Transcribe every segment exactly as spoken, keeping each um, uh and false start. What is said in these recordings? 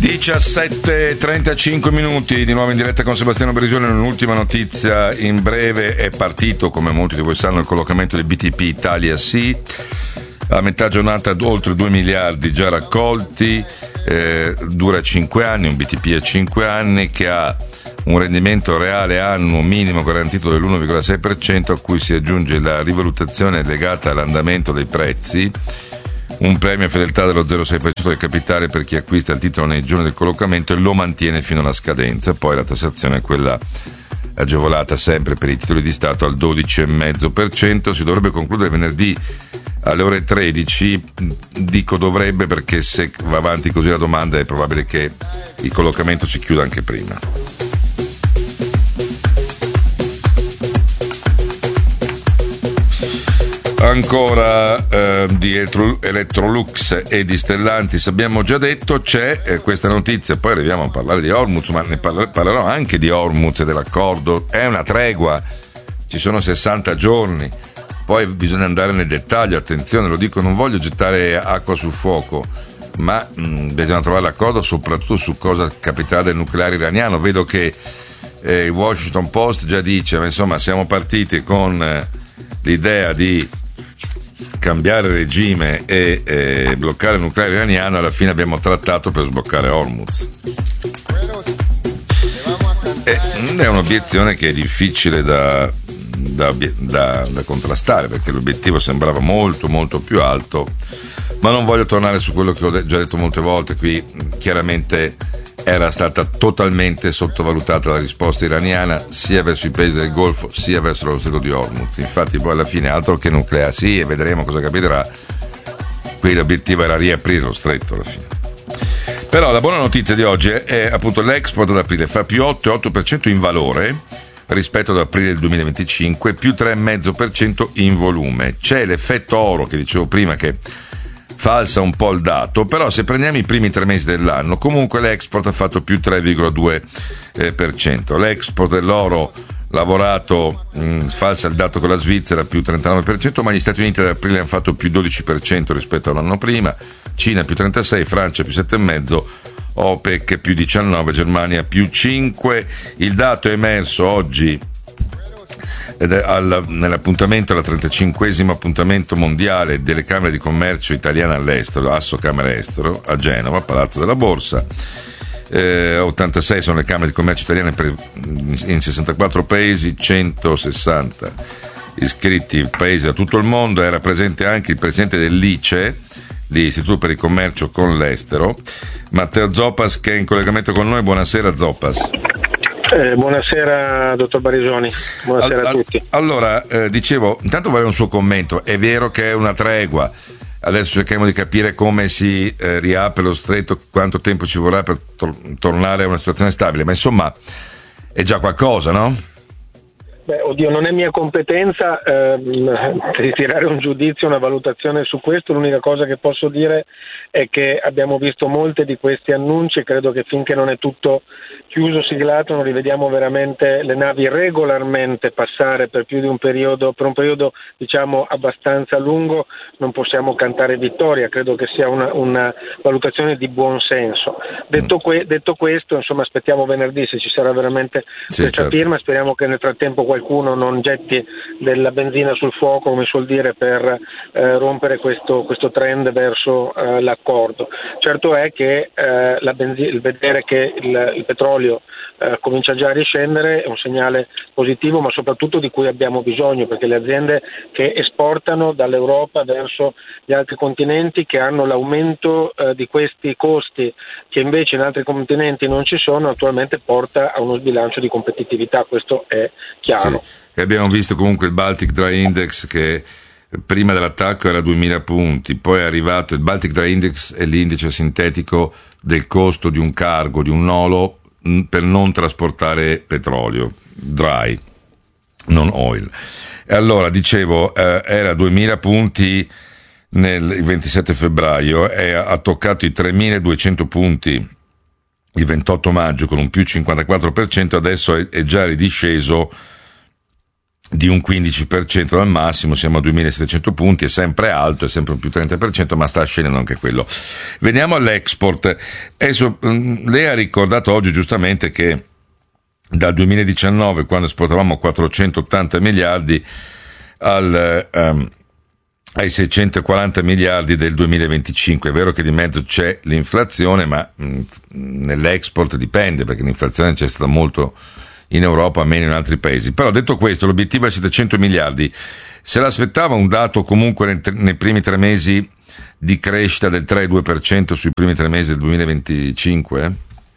diciassette e trentacinque minuti, di nuovo in diretta con Sebastiano Berisoni. Un'ultima notizia in breve: è partito, come molti di voi sanno, il collocamento del B T P Italia Sì. A metà giornata oltre due miliardi già raccolti, eh, dura cinque anni, un B T P a cinque anni che ha un rendimento reale annuo minimo garantito dell'uno virgola sei per cento, a cui si aggiunge la rivalutazione legata all'andamento dei prezzi, un premio a fedeltà dello zero virgola sei per cento del capitale per chi acquista il titolo nei giorni del collocamento e lo mantiene fino alla scadenza. Poi la tassazione è quella agevolata sempre per i titoli di Stato al dodici virgola cinque per cento. Si dovrebbe concludere venerdì alle ore tredici, dico dovrebbe perché se va avanti così la domanda è probabile che il collocamento si chiuda anche prima. Ancora eh, di Electrolux e di Stellantis abbiamo già detto. C'è eh, questa notizia, poi arriviamo a parlare di Hormuz, ma ne parler- parlerò anche di Hormuz e dell'accordo. È una tregua, ci sono sessanta giorni, poi bisogna andare nel dettaglio. Attenzione, lo dico, non voglio gettare acqua sul fuoco, ma mh, bisogna trovare l'accordo soprattutto su cosa capiterà del nucleare iraniano. Vedo che eh, il Washington Post già dice, ma insomma siamo partiti con eh, l'idea di cambiare regime e eh, bloccare il nucleare iraniano, alla fine abbiamo trattato per sbloccare Hormuz. E, è un'obiezione che è difficile da, da, da, da contrastare, perché l'obiettivo sembrava molto molto più alto, ma non voglio tornare su quello che ho de- già detto molte volte qui. Chiaramente era stata totalmente sottovalutata la risposta iraniana sia verso i paesi del Golfo sia verso lo stretto di Hormuz. Infatti poi alla fine altro che nucleare, sì, e vedremo cosa capiterà. Qui l'obiettivo era riaprire lo stretto alla fine. Però la buona notizia di oggi è, è appunto l'export ad aprile fa più otto virgola otto per cento in valore rispetto ad aprile del duemilaventicinque, più tre virgola cinque per cento in volume. C'è l'effetto oro che dicevo prima che falsa un po' il dato, però se prendiamo i primi tre mesi dell'anno comunque l'export ha fatto più tre virgola due per cento. L'export dell'oro lavorato mh, falsa il dato con la Svizzera più trentanove per cento, ma gli Stati Uniti ad aprile hanno fatto più dodici per cento rispetto all'anno prima, Cina più trentasei per cento, Francia più sette virgola cinque per cento, OPEC più diciannove per cento, Germania più cinque per cento. Il dato è emerso oggi ed è al, nell'appuntamento alla trentacinquesimo appuntamento mondiale delle Camere di Commercio italiane all'estero, Asso Camere Estero, a Genova, Palazzo della Borsa. Eh, ottantasei sono le Camere di Commercio italiane per, in sessantaquattro paesi, centosessanta iscritti paesi da tutto il mondo. Era presente anche il presidente dell'I C E, l'Istituto per il Commercio con l'Estero, Matteo Zoppas, che è in collegamento con noi. Buonasera Zoppas. Eh, buonasera dottor Barisoni, buonasera all, a tutti. Allora, eh, dicevo, intanto vorrei un suo commento. È vero che è una tregua, adesso cerchiamo di capire come si eh, riapre lo stretto, quanto tempo ci vorrà per tor- tornare a una situazione stabile, ma insomma è già qualcosa, no? Beh, oddio, non è mia competenza ehm, tirare un giudizio, una valutazione su questo. L'unica cosa che posso dire è che abbiamo visto molte di questi annunci e credo che finché non è tutto chiuso, siglato, non rivediamo veramente le navi regolarmente passare per più di un periodo, per un periodo diciamo abbastanza lungo, non possiamo cantare vittoria. Credo che sia una, una valutazione di buon senso. Detto, que- detto questo, insomma, aspettiamo venerdì se ci sarà veramente sì, questa certo. firma. Speriamo che nel frattempo qualcuno non getti della benzina sul fuoco, come suol dire, per eh, rompere questo, questo trend verso eh, l'accordo. Certo è che eh, la benzina, il vedere che il, il petrolio eh, comincia già a riscendere è un segnale positivo, ma soprattutto di cui abbiamo bisogno, perché le aziende che esportano dall'Europa verso gli altri continenti, che hanno l'aumento eh, di questi costi che invece in altri continenti non ci sono, naturalmente porta a uno sbilancio di competitività, questo è chiaro. Sì. E abbiamo visto comunque il Baltic Dry Index che prima dell'attacco era duemila punti, poi è arrivato il Baltic Dry Index, è l'indice sintetico del costo di un cargo, di un nolo per non trasportare petrolio, dry, non oil. E allora dicevo, eh, era duemila punti nel il ventisette febbraio e ha toccato i tremiladuecento punti il ventotto maggio con un più cinquantaquattro per cento, adesso è, è già ridisceso di un quindici per cento dal massimo, siamo a duemilasettecento punti, è sempre alto, è sempre un più trenta per cento, ma sta scendendo anche quello. Veniamo all'export. Adesso, lei ha ricordato oggi giustamente che dal duemiladiciannove, quando esportavamo quattrocentottanta miliardi, al, um, ai seicentoquaranta miliardi del duemilaventicinque. È vero che di mezzo c'è l'inflazione, ma mh, nell'export dipende, perché l'inflazione c'è stata molto in Europa, meno in altri paesi. Però detto questo, l'obiettivo è settecento miliardi. Se l'aspettava un dato comunque nei, nei primi tre mesi di crescita del tre virgola due per cento sui primi tre mesi del duemilaventicinque?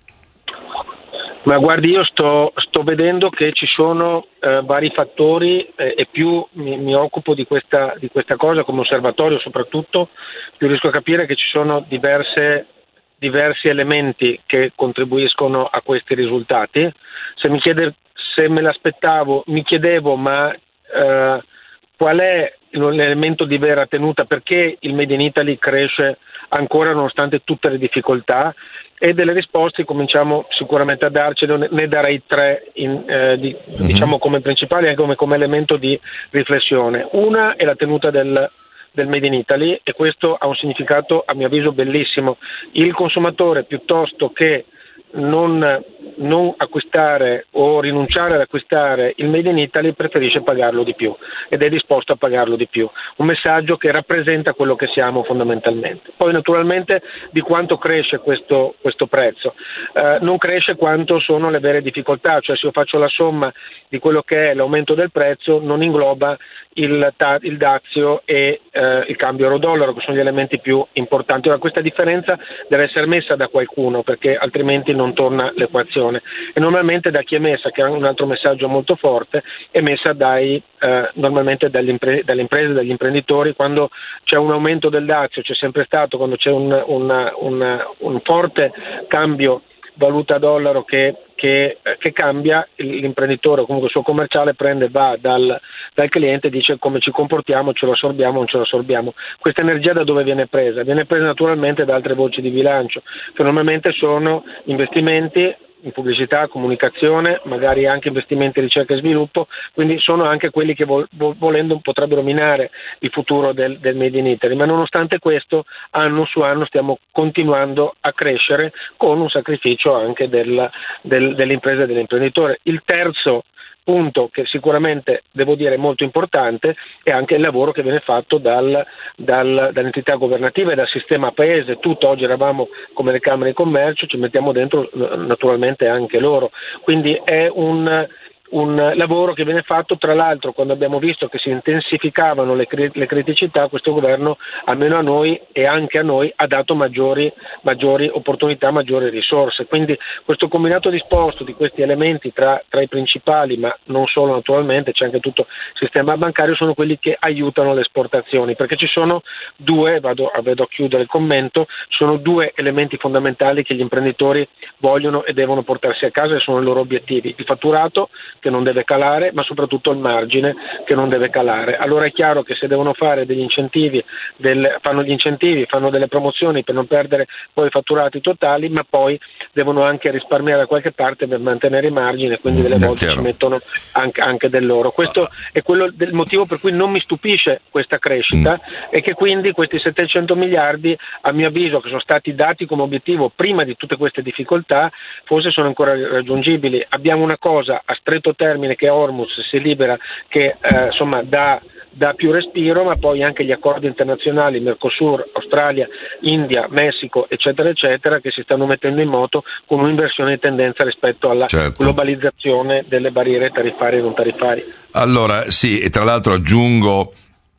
Ma guardi, io sto, sto vedendo che ci sono eh, vari fattori eh, e più mi, mi occupo di questa, di questa cosa come osservatorio soprattutto, più riesco a capire che ci sono diverse, diversi elementi che contribuiscono a questi risultati. Se mi chiede, se me l'aspettavo, mi chiedevo ma eh, qual è l'elemento di vera tenuta, perché il Made in Italy cresce ancora nonostante tutte le difficoltà, e delle risposte cominciamo sicuramente a darcene, ne darei tre in, eh, di, mm-hmm. diciamo come principali e come, come elemento di riflessione. Una è la tenuta del, del Made in Italy, e questo ha un significato a mio avviso bellissimo. Il consumatore, piuttosto che non, non acquistare o rinunciare ad acquistare il Made in Italy, preferisce pagarlo di più ed è disposto a pagarlo di più, un messaggio che rappresenta quello che siamo fondamentalmente. Poi naturalmente di quanto cresce questo, questo prezzo, eh, non cresce quanto sono le vere difficoltà, cioè se io faccio la somma di quello che è l'aumento del prezzo non ingloba il, il dazio e eh, il cambio euro-dollaro, che sono gli elementi più importanti. Ora questa differenza deve essere messa da qualcuno, perché altrimenti non torna l'equazione, e normalmente da chi è messa, che è un altro messaggio molto forte, è messa dai eh, normalmente dagli impre- dalle imprese, dagli imprenditori. Quando c'è un aumento del dazio, c'è sempre stato, quando c'è un, una, una, un forte cambio valuta-dollaro che, che, che cambia, l'imprenditore o comunque il suo commerciale prende, va dal, dal cliente e dice come ci comportiamo, ce lo assorbiamo o non ce lo assorbiamo. Questa energia da dove viene presa? Viene presa naturalmente da altre voci di bilancio, che normalmente sono investimenti in pubblicità, comunicazione, magari anche investimenti in ricerca e sviluppo, quindi sono anche quelli che vol- volendo potrebbero minare il futuro del, del Made in Italy, ma nonostante questo anno su anno stiamo continuando a crescere con un sacrificio anche del, del, dell'impresa e dell'imprenditore. Il terzo punto, che sicuramente devo dire molto importante, è anche il lavoro che viene fatto dal, dal, dall'entità governativa e dal sistema paese. Tutto oggi eravamo come le camere di commercio, ci mettiamo dentro naturalmente anche loro, quindi è un un lavoro che viene fatto. Tra l'altro, quando abbiamo visto che si intensificavano le, cri- le criticità, questo governo, almeno a noi e anche a noi, ha dato maggiori, maggiori opportunità, maggiori risorse. Quindi questo combinato disposto di questi elementi tra, tra i principali, ma non solo naturalmente, c'è anche tutto il sistema bancario, sono quelli che aiutano le esportazioni, perché ci sono due, vado, vado a chiudere il commento, ci sono due elementi fondamentali che gli imprenditori vogliono e devono portarsi a casa, e sono i loro obiettivi: il fatturato, che non deve calare, ma soprattutto il margine, che non deve calare. Allora è chiaro che se devono fare degli incentivi, del, fanno gli incentivi, fanno delle promozioni per non perdere poi i fatturati totali, ma poi devono anche risparmiare da qualche parte per mantenere i margini, quindi delle volte ci mettono anche, anche del loro. Questo è quello del motivo per cui non mi stupisce questa crescita, mm. e che quindi questi settecento miliardi, a mio avviso, che sono stati dati come obiettivo prima di tutte queste difficoltà, forse sono ancora raggiungibili. Abbiamo una cosa a stretto termine che Hormuz si libera, che eh, insomma dà, dà più respiro, ma poi anche gli accordi internazionali Mercosur, Australia, India, Messico, eccetera eccetera, che si stanno mettendo in moto con un'inversione di tendenza rispetto alla certo. globalizzazione delle barriere tariffarie e non tariffarie. Allora sì, e tra l'altro aggiungo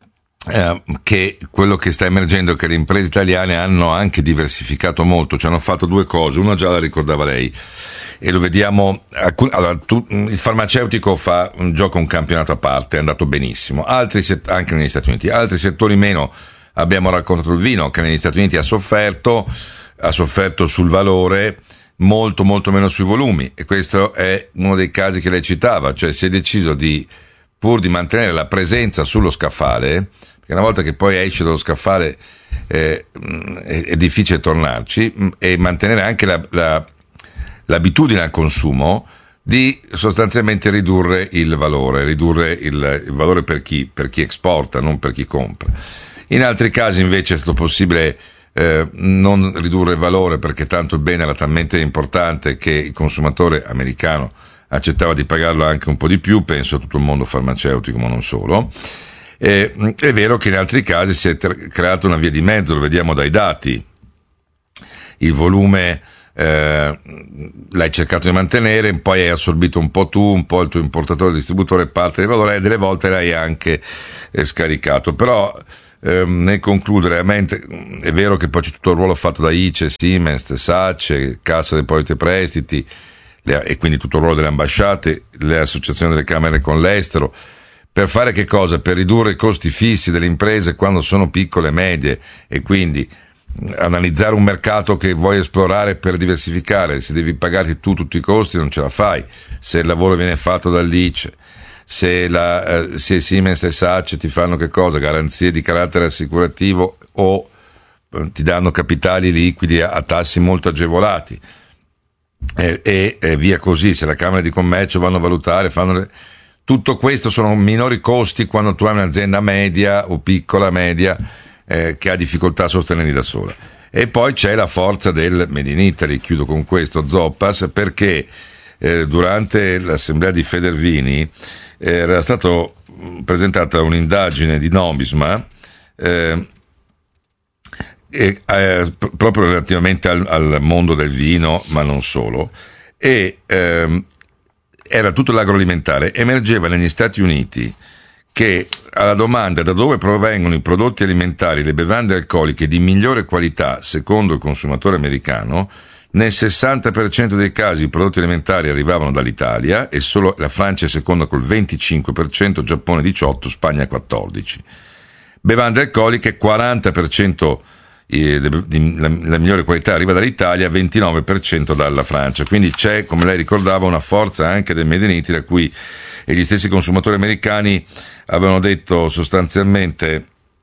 Eh, che quello che sta emergendo è che le imprese italiane hanno anche diversificato molto, cioè hanno fatto due cose. Una già la ricordava lei, e lo vediamo. Allora, tu, il farmaceutico fa un gioco, un campionato a parte, è andato benissimo, altri set, anche negli Stati Uniti, altri settori meno. Abbiamo raccontato il vino, che negli Stati Uniti ha sofferto, ha sofferto sul valore, molto molto meno sui volumi, e questo è uno dei casi che lei citava, cioè si è deciso di, pur di mantenere la presenza sullo scaffale, perché una volta che poi esce dallo scaffale eh, è, è difficile tornarci, e mantenere anche la, la, l'abitudine al consumo di sostanzialmente ridurre il valore, ridurre il, il valore per chi, per chi esporta, non per chi compra. In altri casi invece è stato possibile eh, non ridurre il valore perché tanto il bene era talmente importante che il consumatore americano accettava di pagarlo anche un po' di più, penso a tutto il mondo farmaceutico ma non solo. Eh, è vero che in altri casi si è ter- creata una via di mezzo, lo vediamo dai dati. Il volume eh, l'hai cercato di mantenere, poi hai assorbito un po' tu, un po' il tuo importatore, distributore, parte del valore, e delle volte l'hai anche eh, scaricato. Però ehm, nel concludere, a mente, è vero che poi c'è tutto il ruolo fatto da I C E, Siemens, SACE, Cassa Depositi e Prestiti, le, e quindi tutto il ruolo delle ambasciate, le associazioni delle camere con l'estero, per fare che cosa? Per ridurre i costi fissi delle imprese quando sono piccole e medie, e quindi analizzare un mercato che vuoi esplorare per diversificare. Se devi pagarti tu tutti i costi non ce la fai, se il lavoro viene fatto dall'I C E, se, la, eh, se Siemens e SACE ti fanno che cosa? Garanzie di carattere assicurativo o eh, ti danno capitali liquidi a, a tassi molto agevolati, e, e, e via così. Se la Camera di Commercio vanno a valutare, fanno le... tutto questo sono minori costi quando tu hai un'azienda media o piccola media Eh, che ha difficoltà a sostenerli da sola. E poi c'è la forza del Made in Italy. Chiudo con questo, Zoppas, perché eh, durante l'assemblea di Federvini eh, era stata presentata un'indagine di Nomisma eh, e, eh, proprio relativamente al, al mondo del vino, ma non solo, e ehm, era tutto l'agroalimentare. Emergeva negli Stati Uniti che alla domanda da dove provengono i prodotti alimentari e le bevande alcoliche di migliore qualità secondo il consumatore americano, nel sessanta per cento dei casi i prodotti alimentari arrivavano dall'Italia, e solo la Francia è seconda col venticinque per cento, Giappone diciotto per cento, Spagna quattordici per cento. Bevande alcoliche, quaranta per cento eh, di, la, la migliore qualità arriva dall'Italia, ventinove per cento dalla Francia. Quindi c'è, come lei ricordava, una forza anche del Made in Italy, a cui e gli stessi consumatori americani avevano detto sostanzialmente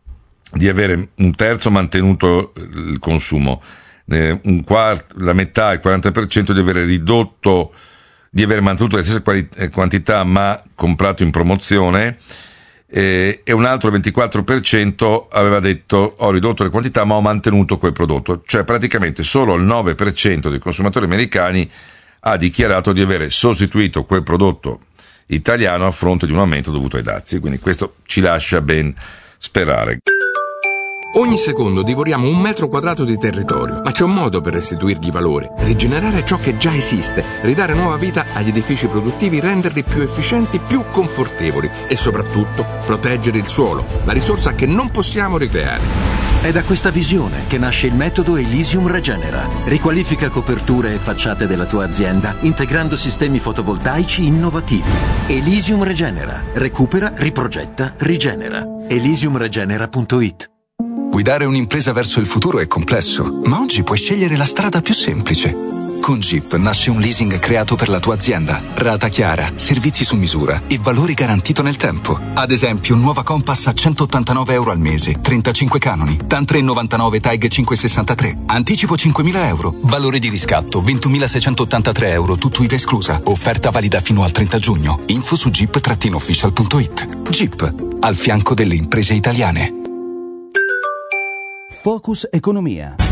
di avere un terzo mantenuto il consumo, eh, un quarto, la metà, il quaranta per cento di avere ridotto, di aver mantenuto le stesse quali, eh, quantità ma comprato in promozione, eh, e un altro ventiquattro per cento aveva detto ho ridotto le quantità ma ho mantenuto quel prodotto. Cioè praticamente solo il nove per cento dei consumatori americani ha dichiarato di avere sostituito quel prodotto italiano a fronte di un aumento dovuto ai dazi, quindi questo ci lascia ben sperare. Ogni secondo divoriamo un metro quadrato di territorio, ma c'è un modo per restituirgli valore, rigenerare ciò che già esiste, ridare nuova vita agli edifici produttivi, renderli più efficienti, più confortevoli e soprattutto proteggere il suolo, la risorsa che non possiamo ricreare. È da questa visione che nasce il metodo Elysium Regenera. Riqualifica coperture e facciate della tua azienda integrando sistemi fotovoltaici innovativi. Elysium Regenera. Recupera, riprogetta, rigenera. elysium regenera punto it. Guidare un'impresa verso il futuro è complesso, ma oggi puoi scegliere la strada più semplice. Con Jeep nasce un leasing creato per la tua azienda. Rata chiara, servizi su misura e valori garantito nel tempo. Ad esempio, nuova Compass a centottantanove euro al mese, trentacinque canoni, T A N tre virgola novantanove, T A G cinquecentosessantatré. Anticipo cinquemila euro. Valore di riscatto ventunomilaseicentottantatré euro, tutto I V A esclusa. Offerta valida fino al trenta giugno. Info su jeep official punto it. Jeep, al fianco delle imprese italiane. Focus Economia.